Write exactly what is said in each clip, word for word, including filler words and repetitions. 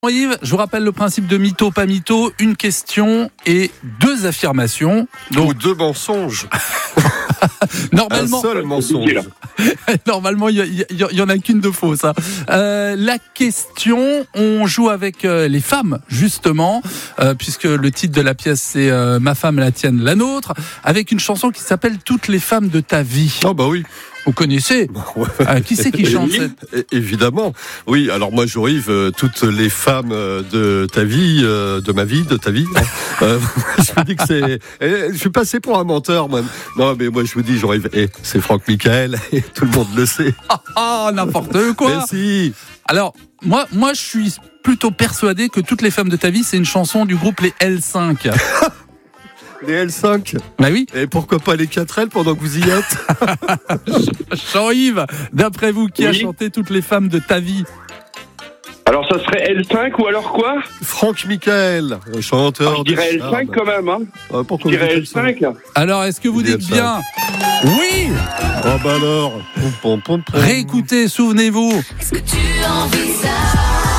Yves, je vous rappelle le principe de mytho, pas mytho, une question et deux affirmations. Donc, Ou deux mensonges. Normalement, un seul mensonge. Normalement, il y, y, y en a qu'une de fausse. Hein. Euh, la question, on joue avec euh, les femmes, justement, euh, puisque le titre de la pièce, c'est euh, Ma femme, la tienne, la nôtre, avec une chanson qui s'appelle Toutes les femmes de ta vie. Ah bah oui. Vous connaissez ouais. euh, Qui c'est qui chante cette... Évidemment. Oui, alors moi, j'arrive euh, toutes les femmes euh, de ta vie, euh, de ma vie, de ta vie. euh, je vous dis que c'est... Je suis passé pour un menteur, moi. Non, mais moi, je vous dis, j'arrive... Eh, c'est Franck Michael, et tout le monde le sait. Ah, ah n'importe quoi. Mais si. Alors, moi, moi, je suis plutôt persuadé que Toutes les femmes de ta vie, c'est une chanson du groupe Les L cinq. Les L cinq. Bah oui. Et pourquoi pas les quatre L pendant que vous y êtes? Jean-Yves, d'après vous, qui oui. a chanté Toutes les femmes de ta vie? Alors ça serait L cinq ou alors quoi? Franck Michael, chanteur. Ah, je dirais L cinq quand même. Hein. Ah, pourquoi je dirais L cinq. Alors est-ce que vous dites bien? Oui. Oh bah alors. Pom, pom, pom. Réécoutez, souvenez-vous. Est-ce que tu envisages?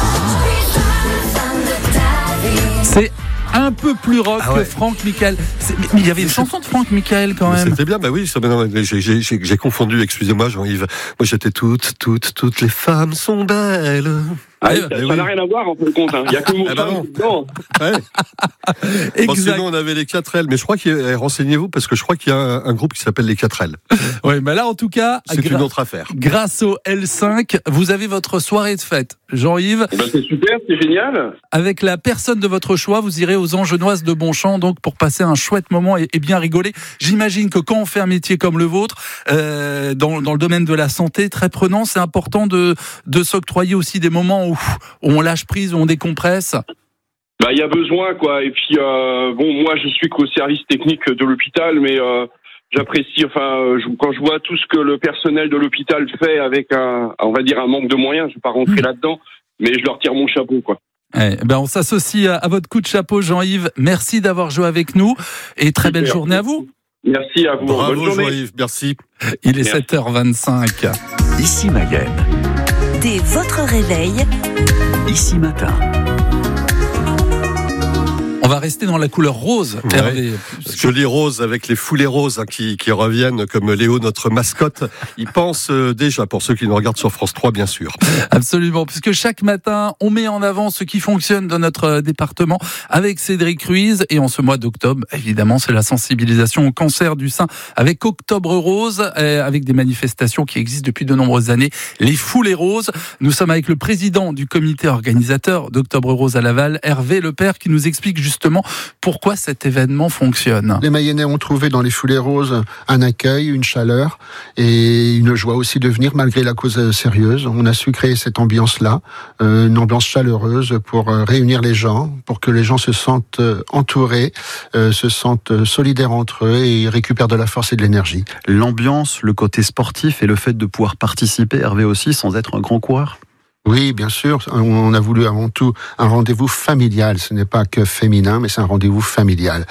C'est un peu plus rock ah ouais. que Franck Michael. C'est... Mais il y avait une chanson de Franck Michael quand même. C'était bien, bah oui. Ça, non, j'ai, j'ai, j'ai, j'ai confondu, excusez-moi Jean-Yves. Moi j'étais toutes, toutes, toutes les femmes sont belles. Ah, ah, ça n'a oui. rien à voir en fin de compte. Il hein. n'y a que mon femme. Non. Ouais. Exact. Bon, sinon on avait les quatre L, mais je crois qu'il y a, renseignez-vous parce que je crois qu'il y a un, un groupe qui s'appelle les quatre L. Oui, mais là en tout cas, c'est gra- une autre affaire. Grâce au L cinq, vous avez votre soirée de fête, Jean-Yves. Ben, c'est super, c'est génial. Avec la personne de votre choix, vous irez aux Angenoises de Bonchamp, donc pour passer un chouette moment et, et bien rigoler. J'imagine que quand on fait un métier comme le vôtre, euh, dans, dans le domaine de la santé, très prenant, c'est important de, de s'octroyer aussi des moments où, où on lâche prise, où on décompresse. Bah, il y a besoin, quoi. Et puis, euh, bon, moi, je suis qu'au service technique de l'hôpital, mais euh, j'apprécie, enfin, je, quand je vois tout ce que le personnel de l'hôpital fait avec un, on va dire, un manque de moyens, je vais pas rentrer mmh. là-dedans, mais je leur tire mon chapeau, quoi. Eh ben, on s'associe à, à votre coup de chapeau, Jean-Yves. Merci d'avoir joué avec nous et très belle Super. journée à vous. Merci à vous. Bravo, Bonne journée. Jean-Yves. Merci. Il est Merci. sept heures vingt-cinq. Ici Mayenne. Dès votre réveil. Ici Matin. On va rester dans la couleur rose, ouais. Hervé. Jolie rose avec les foulées roses hein, qui, qui reviennent comme Léo, notre mascotte. Il pense euh, déjà, pour ceux qui nous regardent sur France trois, bien sûr. Absolument, puisque chaque matin, on met en avant ce qui fonctionne dans notre département avec Cédric Ruiz. Et en ce mois d'octobre, évidemment, c'est la sensibilisation au cancer du sein avec Octobre Rose, avec des manifestations qui existent depuis de nombreuses années. Les foulées roses. Nous sommes avec le président du comité organisateur d'Octobre Rose à Laval, Hervé Lepère, qui nous explique justement Justement, pourquoi cet événement fonctionne. Les Mayennais ont trouvé dans les foulées roses un accueil, une chaleur et une joie aussi de venir malgré la cause sérieuse. On a su créer cette ambiance-là, euh, une ambiance chaleureuse pour euh, réunir les gens, pour que les gens se sentent euh, entourés, euh, se sentent solidaires entre eux et récupèrent de la force et de l'énergie. L'ambiance, le côté sportif et le fait de pouvoir participer, Hervé aussi, sans être un grand coureur. Oui, bien sûr. On a voulu avant tout un rendez-vous familial. Ce n'est pas que féminin, mais c'est un rendez-vous familial.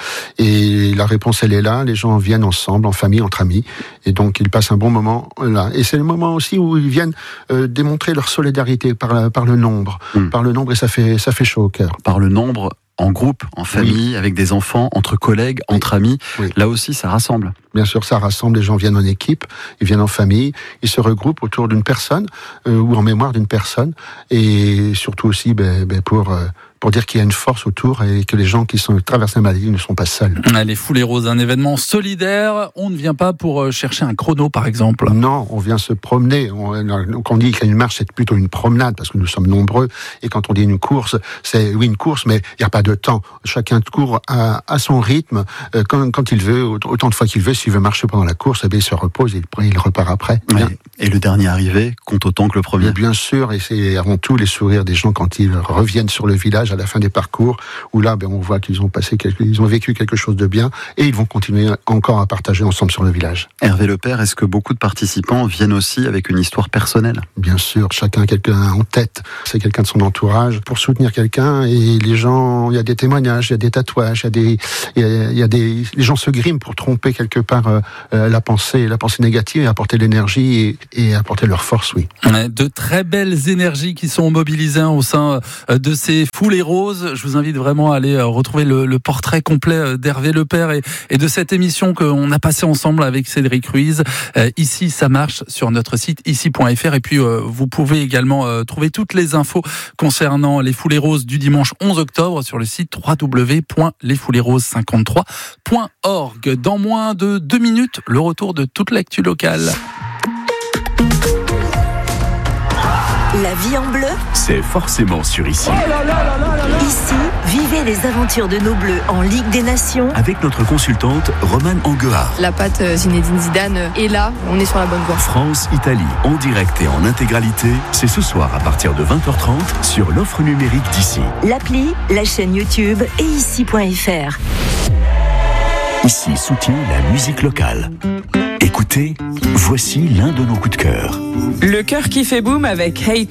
Et la réponse, elle est là. Les gens viennent ensemble, en famille, entre amis. Et donc, ils passent un bon moment là. Et c'est le moment aussi où ils viennent euh, démontrer leur solidarité par, la, par le nombre. Mmh. Par le nombre, et ça fait, ça fait chaud au cœur. Par le nombre, en groupe, en famille, oui. avec des enfants, entre collègues, oui. entre amis. Oui. Là aussi, ça rassemble. Bien sûr, ça rassemble. Les gens viennent en équipe, ils viennent en famille, ils se regroupent autour d'une personne euh, ou en mémoire d'une personne. Et surtout aussi ben, ben pour... Euh, pour dire qu'il y a une force autour et que les gens qui sont traversés la maladie ne sont pas seuls. Les Foulées Roses, un événement solidaire. On ne vient pas pour chercher un chrono, par exemple. Non, on vient se promener. On, quand on dit qu'il y a une marche, c'est plutôt une promenade parce que nous sommes nombreux. Et quand on dit une course, c'est oui une course, mais il n'y a pas de temps. Chacun court à, à son rythme, quand, quand il veut, autant de fois qu'il veut. S'il veut marcher pendant la course, eh bien, il se repose et il repart après. Oui. Et le dernier arrivé compte autant que le premier. Mais bien sûr, et c'est avant tout les sourires des gens quand ils reviennent sur le village à la fin des parcours, où là, ben, on voit qu'ils ont passé quelque, ils ont vécu quelque chose de bien, et ils vont continuer encore à partager ensemble sur le village. Hervé Lepère, est-ce que beaucoup de participants viennent aussi avec une histoire personnelle? Bien sûr, chacun a quelqu'un en tête, c'est quelqu'un de son entourage, pour soutenir quelqu'un, et les gens, il y a des témoignages, il y a des tatouages, il y a des, il y a, il y a des, les gens se griment pour tromper quelque part euh, la pensée, la pensée négative, et apporter de l'énergie et, et apporter leur force, oui. De très belles énergies qui sont mobilisées au sein de ces foulées roses. Je vous invite vraiment à aller retrouver le, le portrait complet d'Hervé Lepère et, et de cette émission qu'on a passée ensemble avec Cédric Ruiz. Euh, ici, ça marche sur notre site ici point f r, et puis euh, vous pouvez également euh, trouver toutes les infos concernant les foulées roses du dimanche onze octobre sur le site w w w point les foulées roses cinquante-trois point org. Dans moins de deux minutes, le retour de toute l'actu locale. La vie en bleu, c'est forcément sur Ici. ici, vivez les aventures de nos bleus en Ligue des Nations. Avec notre consultante Romane Anguard. La patte Zinedine Zidane est là, on est sur la bonne voie. France-Italie, en direct et en intégralité, c'est ce soir à partir de vingt heures trente sur l'offre numérique d'Ici. L'appli, la chaîne YouTube et ici point f r. Ici soutient la musique locale. Écoutez, voici l'un de nos coups de cœur. Le cœur qui fait boum avec Hate.